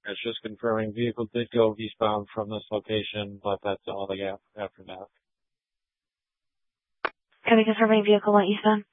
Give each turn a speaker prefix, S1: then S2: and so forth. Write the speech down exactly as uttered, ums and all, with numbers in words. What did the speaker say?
S1: It's just confirming vehicle did go eastbound from this location, but that's all they have after that.
S2: Can we confirm a vehicle went eastbound?